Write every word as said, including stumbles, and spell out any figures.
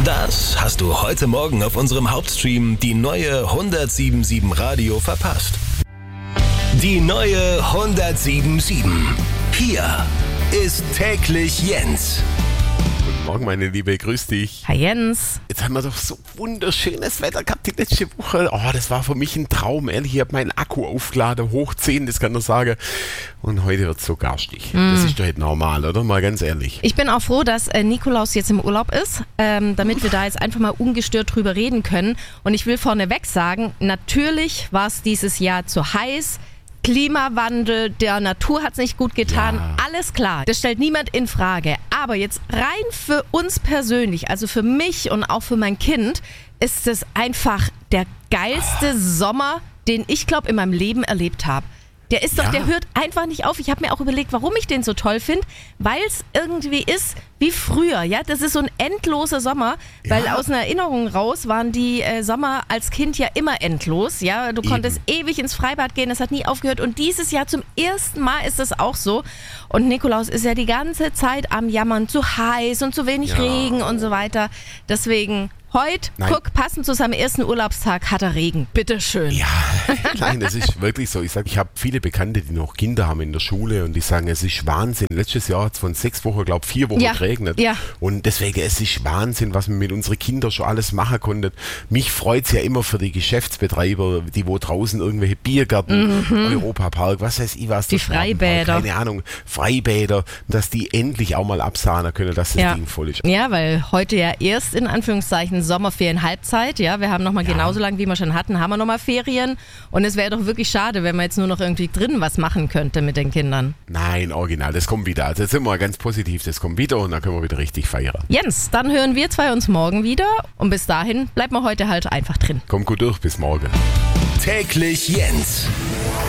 Das hast du heute Morgen auf unserem Hauptstream die neue hundertsieben Komma sieben Radio verpasst. Die neue hundertsieben Komma sieben. Hier ist täglich Jens. Guten Morgen, meine Liebe, grüß dich. Hi Jens. Jetzt haben wir doch so wunderschönes Wetter gehabt die letzte Woche. Oh, das war für mich ein Traum, ehrlich. Ich habe meinen Akku aufgeladen, hoch zehn, das kann ich sagen. Und heute wird es so garstig. Mm. Das ist doch nicht normal, oder? Mal ganz ehrlich. Ich bin auch froh, dass äh, Nikolaus jetzt im Urlaub ist, ähm, damit wir da jetzt einfach mal ungestört drüber reden können. Und ich will vorneweg sagen, natürlich war es dieses Jahr zu heiß. Klimawandel, der Natur hat es nicht gut getan, Ja. Alles klar, das stellt niemand in Frage. Aber jetzt rein für uns persönlich, also für mich und auch für mein Kind, ist es einfach der geilste Sommer, den ich glaube in meinem Leben erlebt habe. Der ist doch, Ja. der hört einfach nicht auf. Ich habe mir auch überlegt, warum ich den so toll finde, weil es irgendwie ist wie früher. Ja, das ist so ein endloser Sommer, weil Ja. aus einer Erinnerung raus waren die äh, Sommer als Kind ja immer endlos. Ja, du Eben. konntest ewig ins Freibad gehen, das hat nie aufgehört. Und dieses Jahr zum ersten Mal ist das auch so. Und Nikolaus ist ja die ganze Zeit am Jammern, zu heiß und zu wenig Ja. Regen und so weiter. Deswegen heute, Nein. guck, passend zu seinem ersten Urlaubstag hat er Regen. Bitteschön. Ja, nein, das ist wirklich so. Ich sage, ich habe viele Bekannte, die noch Kinder haben in der Schule und die sagen, es ist Wahnsinn. Letztes Jahr hat es von sechs Wochen, glaube ich, vier Wochen Ja, geregnet. ja. Und deswegen, es ist Wahnsinn, was man mit unseren Kindern schon alles machen konnte. Mich freut es ja immer für die Geschäftsbetreiber, die wo draußen irgendwelche Biergärten, Europapark, was weiß ich was. Die der Schwabenpark, Freibäder. Keine Ahnung, Freibäder, dass die endlich auch mal absahnen können, dass das Ja. Ding voll ist. Ja, weil heute ja erst in Anführungszeichen Sommerferien Halbzeit, ja, wir haben nochmal Ja. genauso lang, wie wir schon hatten, haben wir nochmal Ferien und es wäre doch wirklich schade, wenn man jetzt nur noch irgendwie drin was machen könnte mit den Kindern. Nein, original, das kommt wieder. Also jetzt sind wir ganz positiv, das kommt wieder und dann können wir wieder richtig feiern. Jens, dann hören wir zwei uns morgen wieder und bis dahin bleiben wir heute halt einfach drin. Kommt gut durch, bis morgen. Täglich Jens.